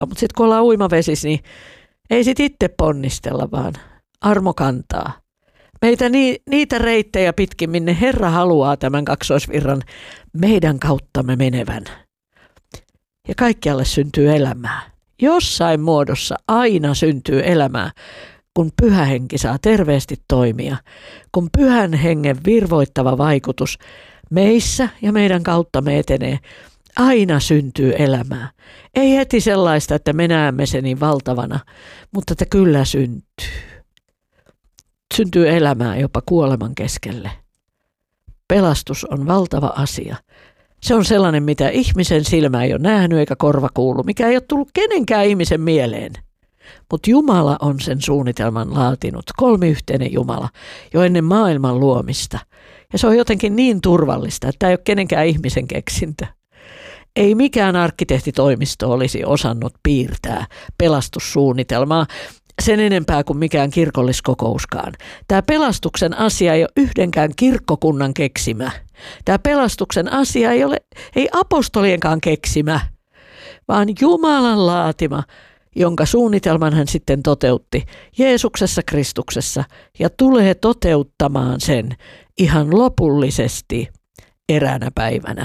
Mutta sitten kun ollaan uimavesissä, niin ei sit itse ponnistella, vaan armo kantaa. Meitä niitä reittejä pitkin, minne Herra haluaa tämän kaksoisvirran meidän kauttamme menevän. Ja kaikkialle syntyy elämää. Jossain muodossa aina syntyy elämää, kun Pyhä Henki saa terveesti toimia, kun Pyhän Hengen virvoittava vaikutus meissä ja meidän kauttamme etenee, aina syntyy elämää. Ei heti sellaista, että me näemme sen niin valtavana, mutta että kyllä syntyy. Syntyy elämää jopa kuoleman keskelle. Pelastus on valtava asia. Se on sellainen, mitä ihmisen silmä ei ole nähnyt eikä korva kuullut, mikä ei ole tullut kenenkään ihmisen mieleen. Mutta Jumala on sen suunnitelman laatinut, kolmiyhteinen Jumala, jo ennen maailman luomista. Ja se on jotenkin niin turvallista, että tämä ei ole kenenkään ihmisen keksintö. Ei mikään arkkitehtitoimisto olisi osannut piirtää pelastussuunnitelmaa sen enempää kuin mikään kirkolliskokouskaan. Tämä pelastuksen asia ei ole yhdenkään kirkkokunnan keksimä. Tämä pelastuksen asia ei apostolienkaan keksimä, vaan Jumalan laatima, jonka suunnitelman hän sitten toteutti Jeesuksessa Kristuksessa ja tulee toteuttamaan sen ihan lopullisesti eräänä päivänä.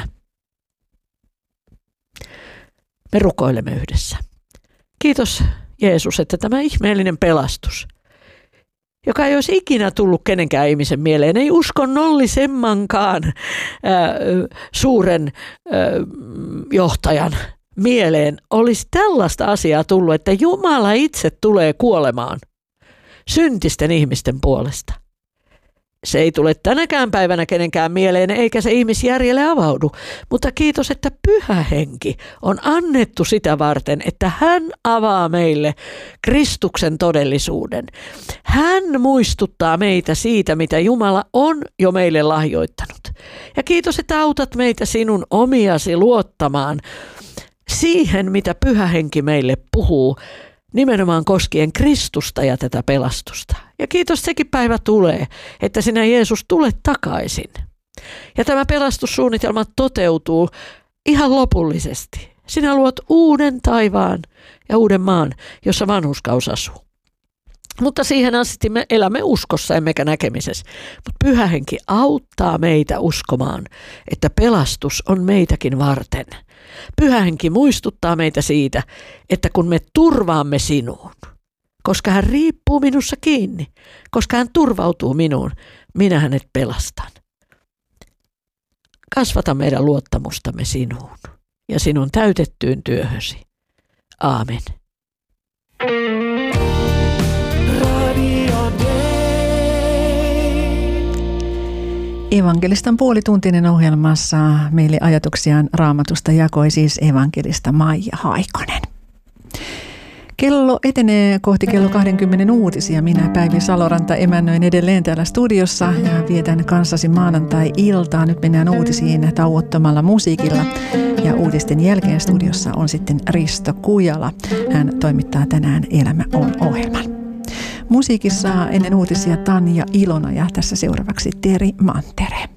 Me rukoilemme yhdessä. Kiitos Jeesus, että tämä ihmeellinen pelastus, joka ei olisi ikinä tullut kenenkään ihmisen mieleen, ei uskonnollisemmankaan suuren johtajan mieleen olisi tällaista asiaa tullut, että Jumala itse tulee kuolemaan syntisten ihmisten puolesta. Se ei tule tänäkään päivänä kenenkään mieleen, eikä se ihmisjärjelle avaudu. Mutta kiitos, että Pyhä Henki on annettu sitä varten, että hän avaa meille Kristuksen todellisuuden. Hän muistuttaa meitä siitä, mitä Jumala on jo meille lahjoittanut. Ja kiitos, että autat meitä sinun omiasi luottamaan siihen, mitä Pyhä Henki meille puhuu, nimenomaan koskien Kristusta ja tätä pelastusta. Ja kiitos, sekin päivä tulee, että sinä Jeesus tulet takaisin. Ja tämä pelastussuunnitelma toteutuu ihan lopullisesti. Sinä luot uuden taivaan ja uuden maan, jossa vanhurskaus asuu. Mutta siihen asti me elämme uskossa emmekä näkemisessä. Mutta Pyhä Henki auttaa meitä uskomaan, että pelastus on meitäkin varten. Pyhä Henki muistuttaa meitä siitä, että kun me turvaamme sinuun, koska hän riippuu minussa kiinni, koska hän turvautuu minuun, minä hänet pelastan. Kasvata meidän luottamustamme sinuun ja sinun täytettyyn työhösi. Aamen. Evankelistan puolituntinen ohjelmassa meille ajatuksiaan Raamatusta jakoi siis evankelista Maija Haikonen. Kello etenee kohti kello 20 uutisia. Minä Päivi Saloranta emännöin edelleen täällä studiossa ja vietän kanssasi maanantai-iltaa. Nyt mennään uutisiin tauottomalla musiikilla ja uutisten jälkeen studiossa on sitten Risto Kujala. Hän toimittaa tänään Elämä on ohjelman. Musiikissa ennen uutisia Tanja Ilona ja tässä seuraavaksi Teri Mantere.